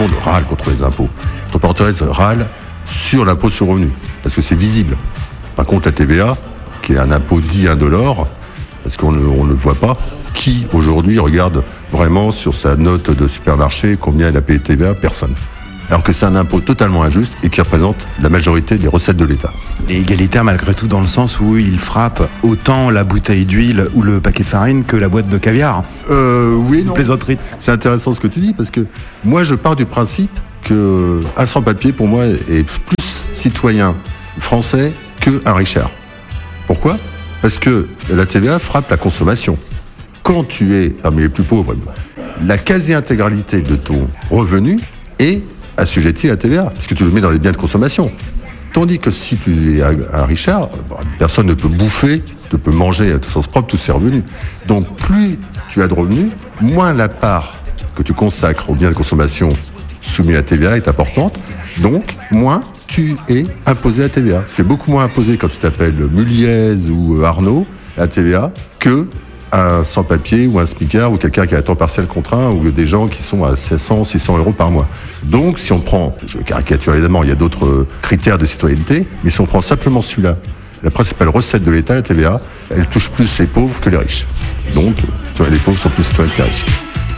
le monde râle contre les impôts. Entre parenthèses, râle sur l'impôt sur le revenu, parce que c'est visible. Par contre, la TVA, qui est un impôt dit indolore, parce qu'on ne le voit pas, qui aujourd'hui regarde vraiment sur sa note de supermarché combien elle a payé de TVA? Personne. Alors que c'est un impôt totalement injuste et qui représente la majorité des recettes de l'État. Et égalitaire malgré tout dans le sens où il frappe autant la bouteille d'huile ou le paquet de farine que la boîte de caviar. Oui, non. Plaisanterie. C'est intéressant ce que tu dis, parce que moi je pars du principe qu'un sans-papier pour moi est plus citoyen français qu'un Richard. Pourquoi? Parce que la TVA frappe la consommation. Quand tu es parmi les plus pauvres, la quasi-intégralité de ton revenu est assujetti à la TVA, puisque tu le mets dans les biens de consommation. Tandis que si tu es un Richard, personne ne peut bouffer, ne peut manger à tout sens propre tous ses revenus. Donc plus tu as de revenus, moins la part que tu consacres aux biens de consommation soumis à la TVA est importante, donc moins tu es imposé à la TVA. Tu es beaucoup moins imposé quand tu t'appelles Muliez ou Arnaud à la TVA que un sans-papier ou un smicard ou quelqu'un qui a un temps partiel contraint ou des gens qui sont à 500, 600 euros par mois. Donc, si on prend, je caricature évidemment, il y a d'autres critères de citoyenneté, mais si on prend simplement celui-là, la principale recette de l'État, la TVA, elle touche plus les pauvres que les riches. Donc, les pauvres sont plus citoyens que les riches.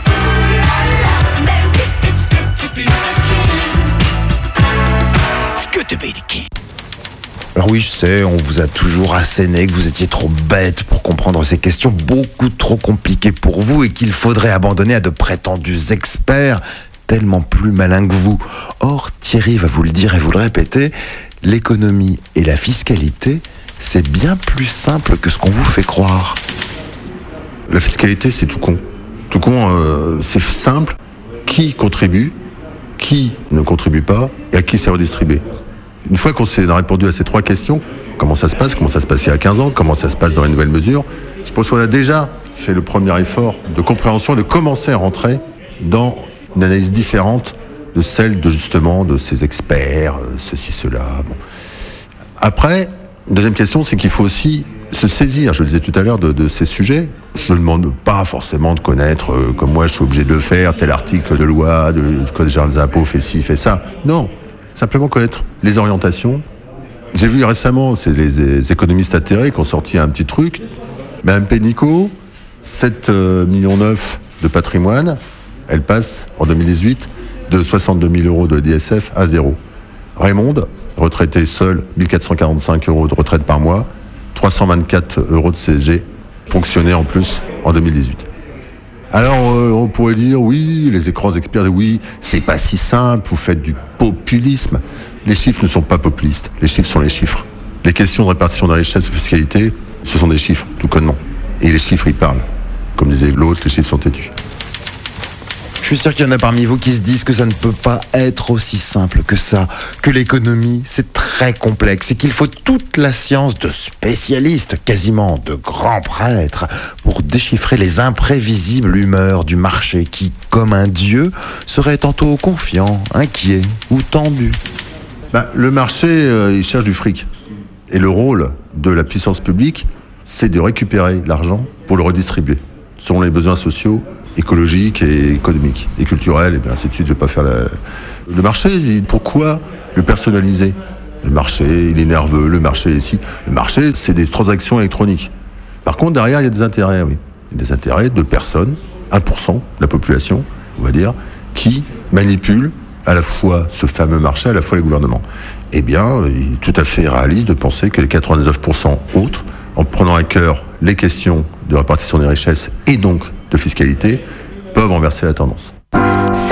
Alors oui, je sais, on vous a toujours asséné que vous étiez trop bête pour comprendre ces questions beaucoup trop compliquées pour vous et qu'il faudrait abandonner à de prétendus experts tellement plus malins que vous. Or, Thierry va vous le dire et vous le répéter, l'économie et la fiscalité, c'est bien plus simple que ce qu'on vous fait croire. La fiscalité, c'est tout con. Tout con, c'est simple. Qui contribue, qui ne contribue pas et à qui c'est redistribué. Une fois qu'on s'est répondu à ces trois questions, comment ça se passe il y a 15 ans, comment ça se passe dans les nouvelles mesures, je pense qu'on a déjà fait le premier effort de compréhension, de commencer à rentrer dans une analyse différente de celle de justement de ces experts, ceci, cela. Bon. Après, deuxième question, c'est qu'il faut aussi se saisir, je le disais tout à l'heure, de ces sujets. Je ne demande pas forcément de connaître, comme moi je suis obligé de le faire, tel article de loi, du Code général des impôts, fait ci, fait ça. Non. Simplement connaître les orientations. J'ai vu récemment, c'est les économistes atterrés qui ont sorti un petit truc. BNP Nico, 7,9 millions de patrimoine, elle passe en 2018 de 62 000 euros de DSF à zéro. Raymond, retraité seul, 1445 euros de retraite par mois, 324 euros de CSG, fonctionné en plus en 2018. Alors, on pourrait dire, oui, les écrans experts, oui, c'est pas si simple, vous faites du populisme. Les chiffres ne sont pas populistes, les chiffres sont les chiffres. Les questions de répartition de la richesse ou de fiscalité, ce sont des chiffres, tout connement. Et les chiffres, ils parlent. Comme disait l'autre, les chiffres sont têtus. Je suis sûr qu'il y en a parmi vous qui se disent que ça ne peut pas être aussi simple que ça, que l'économie, c'est très complexe et qu'il faut toute la science de spécialistes, quasiment de grands prêtres, pour déchiffrer les imprévisibles humeurs du marché qui, comme un dieu, serait tantôt confiant, inquiet ou tendu. Le marché, il cherche du fric. Et le rôle de la puissance publique, c'est de récupérer l'argent pour le redistribuer, selon les besoins sociaux, écologiques et économiques, et culturels, et ainsi de suite. Je ne vais pas faire Le marché, pourquoi le personnaliser? Le marché, il est nerveux, le marché est ici. Le marché, c'est des transactions électroniques. Par contre, derrière, il y a des intérêts, oui. Il y a des intérêts de personnes, 1% de la population, on va dire, qui manipulent à la fois ce fameux marché, à la fois les gouvernements. Eh bien, il est tout à fait réaliste de penser que les 99% autres, en prenant à cœur les questions de répartition des richesses et donc de fiscalité, peuvent renverser la tendance.